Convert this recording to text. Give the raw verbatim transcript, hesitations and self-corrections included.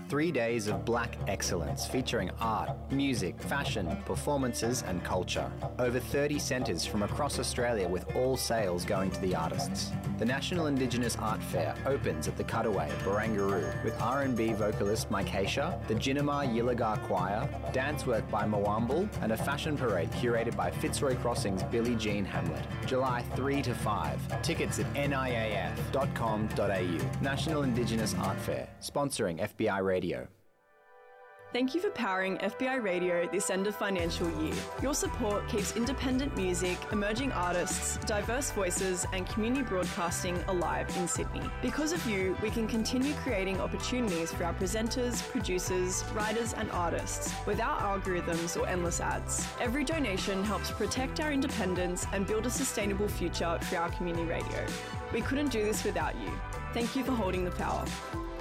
Three days of black excellence featuring art, music, fashion, performances and culture. Over thirty centres from across Australia with all sales going to the artists. The National Indigenous Art Fair opens at the Cutaway, Barangaroo, with R and B vocalist Mykesha, the Jinnamar Yillagar Choir, dance work by Mwamble, and a fashion parade curated by Fitzroy Crossing's Billie Jean Hamlet. July three to five. Tickets at N I A F dot com dot A U. National Indigenous Art Fair, sponsoring F B I Radio. Thank you for powering F B I Radio this end of financial year. Your support keeps independent music, emerging artists, diverse voices and community broadcasting alive in Sydney. Because of you, we can continue creating opportunities for our presenters, producers, writers and artists without algorithms or endless ads. Every donation helps protect our independence and build a sustainable future for our community radio. We couldn't do this without you. Thank you for holding the power.